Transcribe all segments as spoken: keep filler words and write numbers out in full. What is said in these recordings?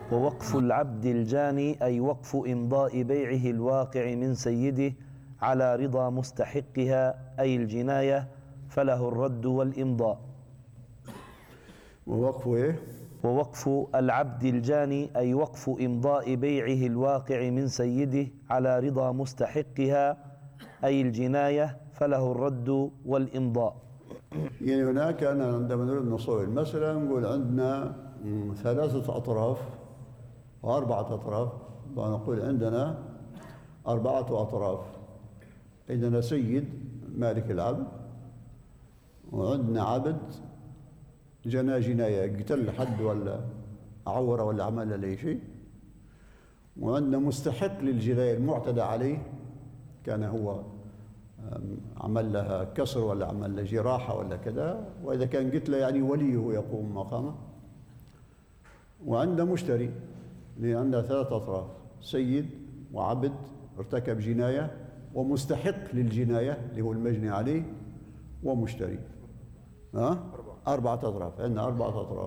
ووقف العبد الجاني أي وقف إمضاء بيعه الواقع من سيده على رضا مستحقها أي الجناية، فله الرد والإمضاء. ووقف إيه؟ ووقف العبد الجاني أي وقف إمضاء بيعه الواقع من سيده على رضا مستحقها أي الجناية، فله الرد والإمضاء. يعني هناك أنا عندما نريد نصوي المسألة نقول عندنا ثلاثة أطراف وأربعة أطراف، ونقول عندنا أربعة أطراف. عندنا سيد مالك العبد، وعندنا عبد جنى جناية قتل حد ولا عور ولا عمل له شيء، وعندنا مستحق للجناية المعتدى عليه، كان هو عمل لها كسر ولا عمل لها جراحة ولا كذا، وإذا كان قتله يعني وليه يقوم مقامه. وعندنا مشتري، اللي عندنا ثلاث أطراف: سيد وعبد ارتكب جناية، ومستحق للجناية اللي هو المجني عليه، ومشتري. ها؟ أربعة أطراف، عندنا أربعة أطراف.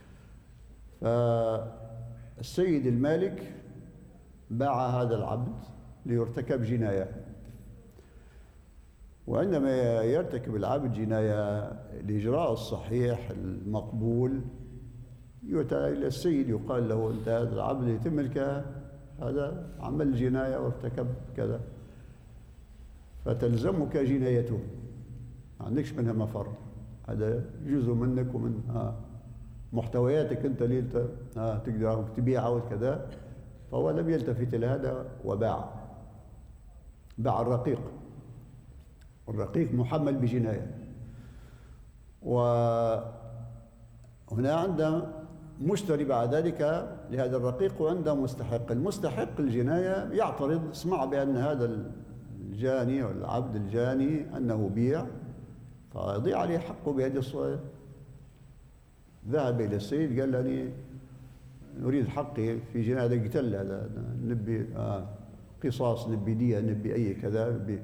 فالسيد المالك باع هذا العبد ليرتكب جناية، وعندما يرتكب العبد جناية الإجراء الصحيح المقبول يؤتى إلى السيد يقال له: أنت هذا العبد يتم ملكه، هذا عمل جناية وارتكب كذا، فتلزمك جنايته، ما عندكش منها مفر، هذا جزء منك ومن آه محتوياتك أنت اللي أنت آه تقدر تبيعها وكذا. فهو لم يلتفت إلى هذا وباع، باع الرقيق، والرقيق محمل بجناية. وهنا عندنا مشتري بعد ذلك لهذا الرقيق، وعنده مستحق. المستحق الجناية يعترض، اسمع بأن هذا الجاني أو العبد الجاني أنه بيع، فيضيع عليه حقه بهذه الصورة. ذهب إلى السيد قال لي نريد حقي في جناية قتل، هذا نبي آه قصاص، نبي دية، نبي أي كذا، نبي.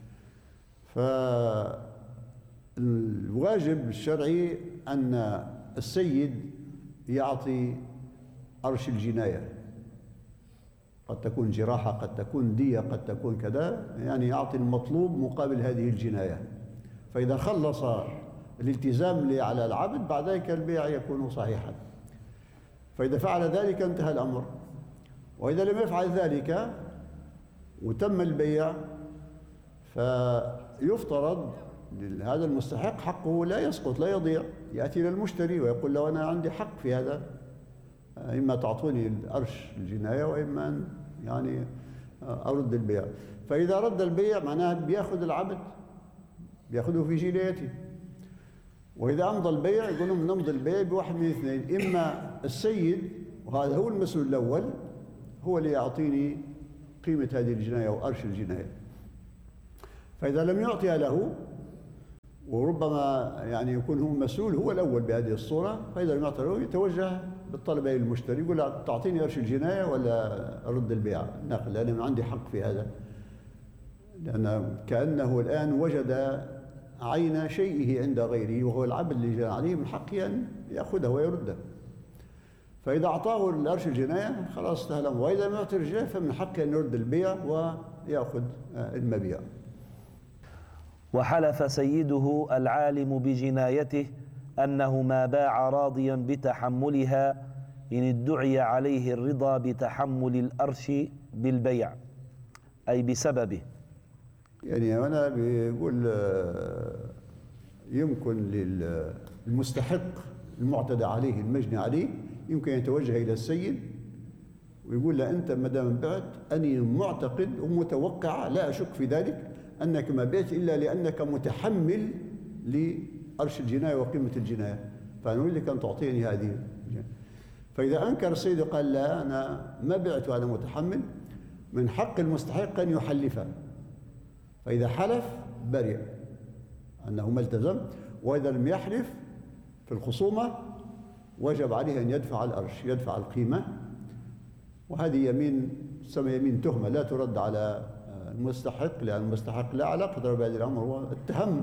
فالواجب الشرعي أن السيد يعطي أرش الجناية، قد تكون جراحة، قد تكون دية، قد تكون كذا، يعني يعطي المطلوب مقابل هذه الجناية. فإذا خلص الالتزام على العبد بعد ذلك البيع يكون صحيحا. فإذا فعل ذلك انتهى الأمر. وإذا لم يفعل ذلك وتم البيع، فيفترض هذا المستحق حقه لا يسقط، لا يضيع، يأتي للمشتري ويقول له أنا عندي حق في هذا، إما تعطوني الأرش الجناية وإما أن يعني أرد البيع. فإذا رد البيع معناه بيأخذ العبد، بيأخذه في جنايته. وإذا أمضى البيع يقول لهم نمضي البيع بواحد من اثنين: إما السيد، وهذا هو المسؤول الأول، هو اللي يعطيني قيمة هذه الجناية وأرش الجناية. فإذا لم يعطيها له، وربما يعني يكون هو مسؤول هو الأول بهذه الصورة، فإذا لم يعطي له يتوجه بالطلب إلى المشتري يقول تعطيني أرش الجناية ولا أرد البيع، نقل، لأن عندي حق في هذا، لأن كأنه الآن وجد عين شيئه عند غيره وهو العبد اللي جاء عليه، من حقه أن يأخذه ويرده. فإذا أعطاه الأرش الجناية خلاص انتهى الأمر، وإذا لم يعطي الجناية فمن حقه أن يرد البيع ويأخذ المبيع. وحلف سيده العالم بجنايته أنه ما باع راضيا بتحملها إن ادعي عليه الرضا بتحمل الأرش بالبيع، أي بسببه. يعني هنا بيقول يمكن للمستحق المعتدى عليه المجني عليه يمكن يتوجه إلى السيد ويقول له أنت ما دام بعت أني معتقد ومتوقع، لا أشك في ذلك، أنك ما بعت إلا لأنك متحمل لأرش الجناية وقيمة الجناية، فأنا أريد لك أن تعطيني هذه. فإذا أنكر السيد وقال لا أنا ما بعت وأنا متحمل، من حق المستحق أن يحلفه، فإذا حلف برئ أنه ما التزم، وإذا لم يحلف في الخصومة وجب عليه أن يدفع الأرش، يدفع القيمة. وهذه يمين تسمى يمين تهمة، لا ترد على المستحق، لأن المستحق لا علاقة له بهذا الأمر، واتهم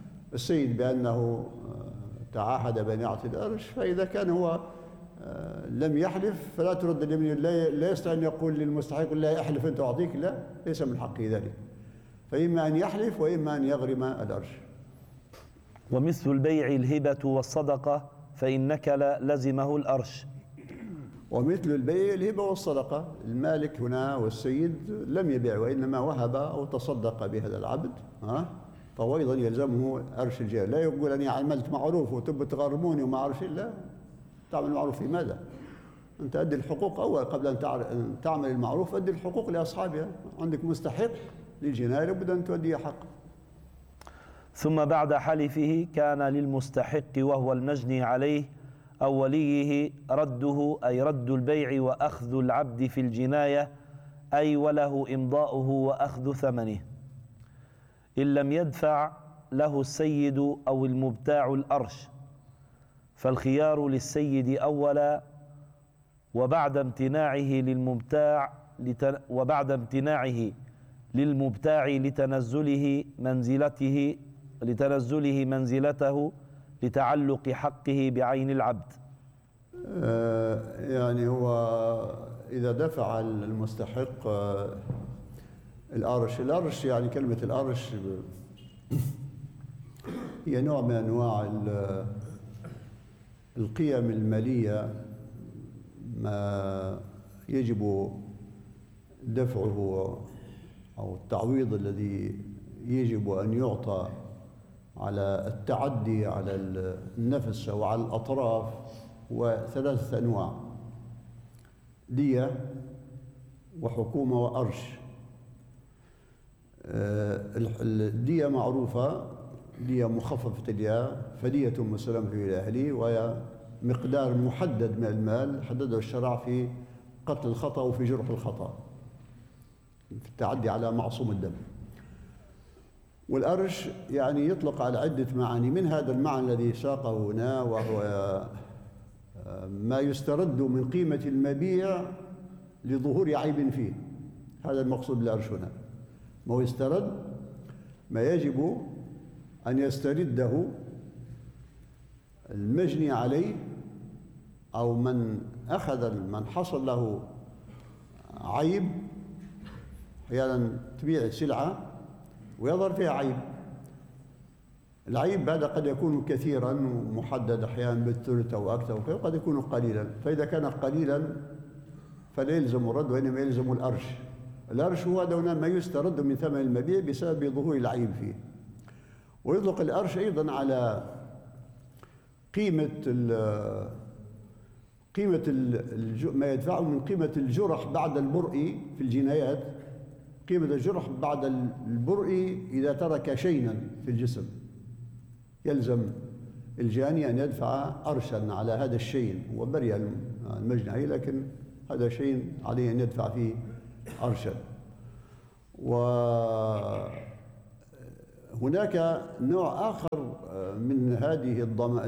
السيد بأنه تعاهد بأن يعطي الأرش. فإذا كان هو لم يحلف فلا ترد اليمين. لا يستطيع أن يقول للمستحق لا احلف أنت أعطيك، لا، ليس من حقه ذلك. فإما أن يحلف وإما أن يغرم الأرش. ومثل البيع الهبة والصدقة فإن نكل لزمه الأرش. ومثل البيع الهبة والصدقة، المالك هنا والسيد لم يبيع وإنما وهب أو تصدق بهذا العبد، ها، فهو أيضا يلزمه أرش الجهة. لا يقول أني عملت معروف وتبوا تغرموني وما أعرف، لا، تعمل معروف في ماذا؟ أنت أدي الحقوق أول قبل أن تعمل المعروف، أدي الحقوق لأصحابها. عندك مستحق للجناية لابد أن تؤدي حقه. ثم بعد حلفه كان للمستحق وهو المجني عليه أو وليه رده، أي رد البيع وأخذ العبد في الجناية، أي وله إمضاؤه وأخذ ثمنه، إن لم يدفع له السيد أو المبتاع الأرش، فالخيار للسيد أولا، وبعد امتناعه للمبتاع وبعد امتناعه للمبتاع لتنزله منزلته لتنزله منزلته لتعلق حقه بعين العبد. آه يعني هو إذا دفع المستحق آه الأرش، الأرش يعني كلمة الأرش هي نوع من أنواع القيم المالية ما يجب دفعه أو التعويض الذي يجب أن يعطى على التعدي على النفس أو على الأطراف. وثلاثة أنواع: دية وحكومة وأرش. الدية معروفة، دية مخففة الياء، فدية مسلمة إلى أهله، وهي مقدار محدد من المال حدده الشرع في قتل الخطأ وفي جرح الخطأ، في التعدي على معصوم الدم. والأرش يعني يطلق على عدة معاني، من هذا المعنى الذي ساقه هنا، وهو ما يسترد من قيمة المبيع لظهور عيب فيه. هذا المقصود بالأرش هنا، ما يسترد، ما يجب أن يسترده المجني عليه أو من أخذ من حصل له عيب. أحيانا تبيع سلعة ويظهر فيها عيب، العيب هذا قد يكون كثيرا ومحدد أحيانا بالثلث أو أكثر، وقد يكون قليلا. فإذا كان قليلا فلا يلزم الرد وإنما يلزم الأرش. الأرش هو هذا ما يسترد من ثمن المبيع بسبب ظهور العيب فيه. ويطلق الأرش أيضا على قيمة ال قيمة ال ما يدفعه من قيمة الجرح بعد البرء في الجنايات. قيمة الجرح بعد البرء إذا ترك شينا في الجسم، يلزم الجاني أن يدفع أرشا على هذا الشين. وبرئ المجني عليه، لكن هذا شيء عليه أن يدفع فيه أرشا. وهناك نوع آخر من هذه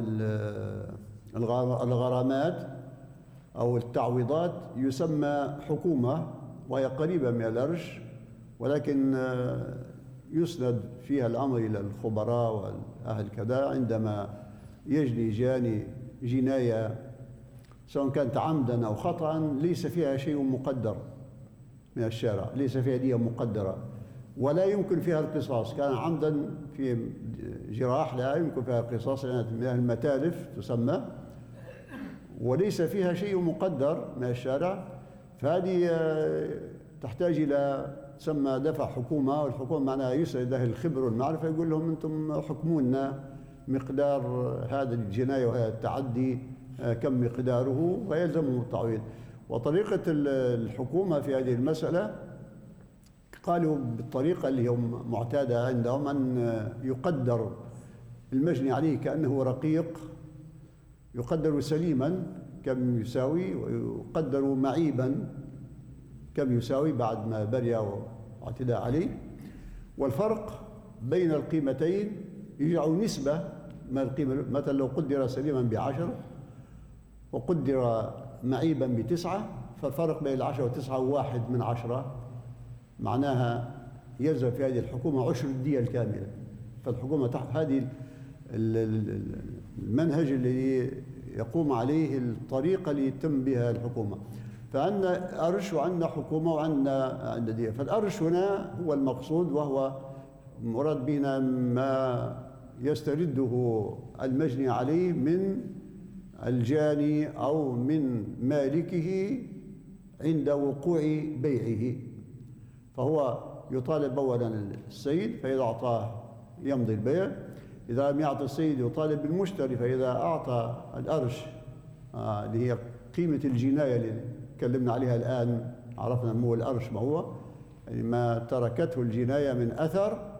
الغرامات أو التعويضات يسمى حكومة، وهي قريبة من الأرش، ولكن يسند فيها الأمر إلى الخبراء والأهل كذا. عندما يجني جاني جناية سواء كانت عمدا أو خطأ ليس فيها شيء مقدر من الشارع، ليس فيها دية مقدرة ولا يمكن فيها القصاص. كان عمدا في جراح لا يمكن فيها القصاص لأنها من المتالف تسمى، وليس فيها شيء مقدر من الشارع، فهذه تحتاج إلى تسمى دفع حكومة. والحكومة معناها يسرد أهل الخبر والمعرفة، يقول لهم أنتم حكمونا مقدار هذا الجناية وهذا التعدي كم مقداره، ويلزمهم التعويض. وطريقة الحكومة في هذه المسألة قالوا بالطريقة اللي هم معتادة عندهم، أن يقدر المجني عليه كأنه رقيق، يقدر سليما كم يساوي، ويقدر معيبا كم يساوي بعد ما برئ واعتداء عليه. والفرق بين القيمتين يجعل نسبة من القيمة. مثلا لو قدر سليما بعشر وقدر معيبا بتسعة، فالفرق بين العشرة والتسعة هو واحد من عشرة، معناها يلزم في هذه الحكومة عشر الدية الكاملة. فالحكومة تحت هذه المنهج الذي يقوم عليه الطريقة اللي يتم بها الحكومة. فعندنا أرش وعندنا حكومة وعندنا عندنا دية. فالأرش هنا هو المقصود، وهو مراد بنا ما يسترده المجني عليه من الجاني أو من مالكه عند وقوع بيعه. فهو يطالب أولا السيد، فإذا أعطاه يمضي البيع. إذا لم يعطي السيد يطالب بالمشتري، فإذا أعطى الأرش آه اللي هي قيمة الجناية اللي تكلمنا عليها الآن، عرفنا ما هو الأرش، ما هو يعني ما تركته الجناية من أثر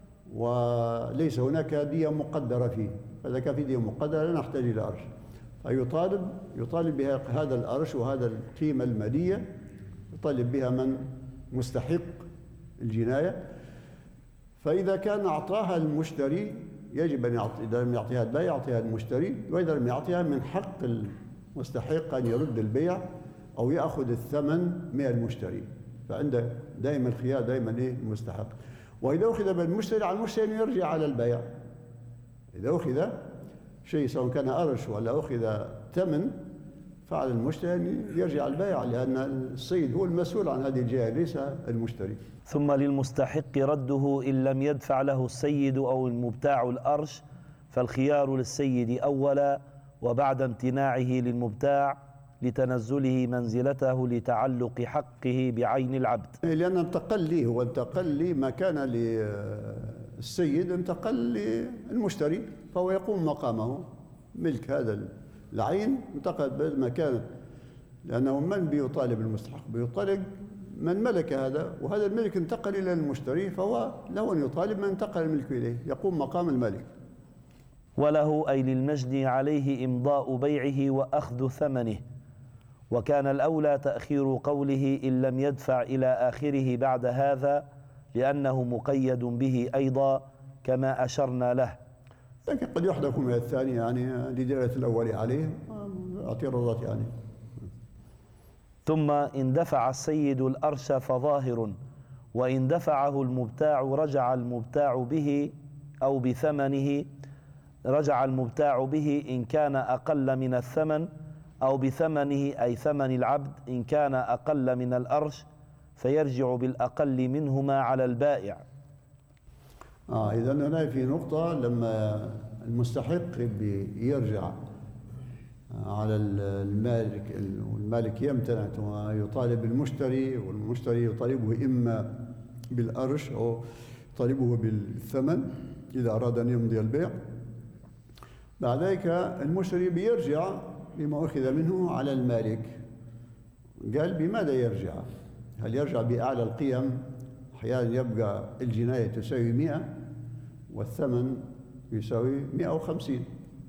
وليس هناك دية مقدرة فيه. فإذا كان في دية مقدرة لا نحتاج إلى أرش، فيطالب يطالب بها هذا الأرش وهذا القيمة المالية، يطالب بها من مستحق الجناية. فإذا كان أعطاها المشتري يجب أن يعطي، إذا لم يعطيها البائع يعطيها المشتري، وإذا لم يعطيها من حق المستحق أن يرد البيع أو يأخذ الثمن من المشتري. فعنده دائما الخيار دائما إيه المستحق. وإذا أخذ بالمشتري على المشتري أن يرجع على البيع. إذا أخذ شيء سواء كان أرش ولا أخذ ثمن فعلى المشتري أن يرجع البيع، لأن السيد هو المسؤول عن هذه الجهة ليس المشتري. ثم للمستحق رده إن لم يدفع له السيد أو المبتاع الأرش، فالخيار للسيد أولا، وبعد امتناعه للمبتاع لتنزله منزلته لتعلق حقه بعين العبد. لأن انتقل لي، هو انتقل لي ما كان للسيد انتقل للمشتري، فهو يقوم مقامه ملك هذا العين، انتقل بدل ما كانت. لأنه من بيطالب المستحق؟ بيطالب من ملك هذا، وهذا الملك انتقل إلى المشتري، فهو له أن يطالب من انتقل الملك إليه، يقوم مقام الملك. وله أي للمجني عليه إمضاء بيعه وأخذ ثمنه، وكان الأولى تأخير قوله إن لم يدفع إلى آخره بعد هذا، لأنه مقيد به أيضا كما أشرنا له. لكن قد يحذف من الثاني يعني لدلالة الأول عليه اعتراضات يعني. ثم إن دفع السيد الأرش فظاهر، وإن دفعه المبتاع رجع المبتاع به أو بثمنه، رجع المبتاع به إن كان أقل من الثمن، أو بثمنه أي ثمن العبد إن كان أقل من الأرش، فيرجع بالأقل منهما على البائع. آه إذن هنا في نقطة، لما المستحق يرجع على المالك والمالك يمتنع ويطالب المشتري، والمشتري يطالبه إما بالأرش أو يطالبه بالثمن إذا أراد أن يمضي البيع. بعد ذلك المشتري بيرجع بما أخذ منه على المالك. قال بماذا يرجع؟ هل يرجع بأعلى القيم؟ أحيانا يبقى الجناية تساوي مئة والثمن يساوي مئة وخمسين،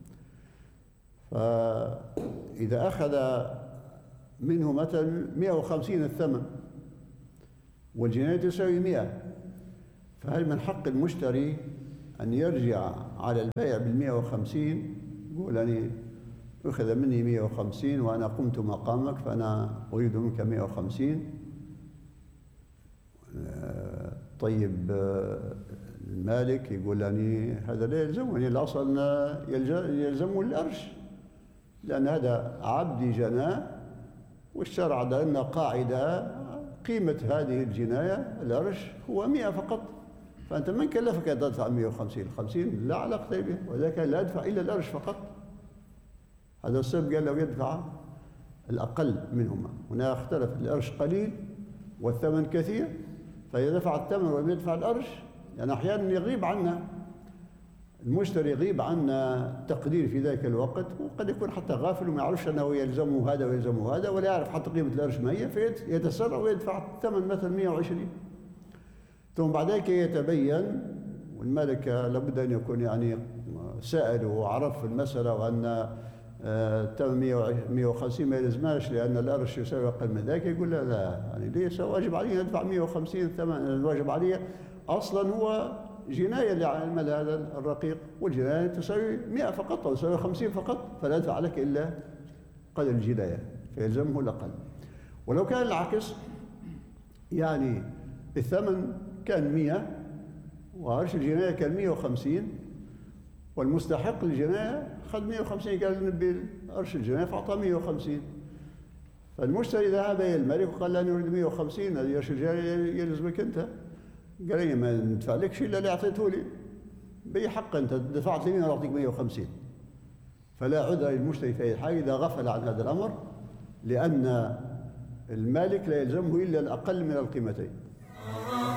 فإذا أخذ منه مثلا مئة وخمسين الثمن والجناية تساوي مئة، فهل من حق المشتري أن يرجع على البائع بالمئة وخمسين، يقول أنا أخذ مني مئة وخمسين وأنا قمت مقامك فأنا أريد منك مئة وخمسين؟ طيب المالك يقول يعني هذا لا يلزمني، الأصل يلزمه الأرش، لأن هذا عبدي جناه، والشرع عندنا قاعدة قيمة هذه الجناية الأرش هو مئة فقط، فأنت من كلفك أن تدفع مئة وخمسين؟ خمسين لا علاقة به، وذلك لا يدفع إلا الأرش فقط. هذا السبب قال له يدفع الأقل منهما. هنا اختلف، الأرش قليل والثمن كثير، فإذا دفع الثمن ولم يدفع الأرش، يعني أحيانا يغيب عنا المشتري، يغيب عنا تقدير في ذلك الوقت، وقد يكون حتى غافل وما يعرفش أنه يلزمه هذا ويلزمه هذا، ولا يعرف حتى قيمة الأرش ما هي، فيتسرع ويدفع الثمن مثلا مئة وعشرين. ثم بعد ذلك يتبين، والمالك لابد أن يكون يعني سائل وعرف المسألة، وأن الثمن مئة وخمسين ما يلزماش لأن الأرش يساوي أقل من ذلك، يقول لا لا يعني ليس واجب علي أدفع مئة وخمسين الثمن، الواجب علي أصلا هو جناية اللي عمل هذا الرقيق، والجناية تساوي مئة فقط أو تساوي خمسين فقط، فلا يدفع لك إلا قدر الجناية فيلزمه الأقل. ولو كان العكس، يعني الثمن كان مئة وعرش الجناية كان مئة وخمسين والمستحق للجناية أخذ مئة وخمسين، قال نبي قرش الجنيه فأعطاه مئة وخمسين. فالمشتري ذهب إلى الملك وقال له أنا أريد مئة وخمسين، هذا قرش الجنيه يلزمك أنت. قال لي ما ندفع لك شيء إلا اللي أعطيته لي، بأي حق أنت دفعت لي مئة وأعطيك مئة وخمسين. فلا عذر للمشتري في أي حاجة إذا غفل عن هذا الأمر، لأن المالك لا يلزمه إلا الأقل من القيمتين.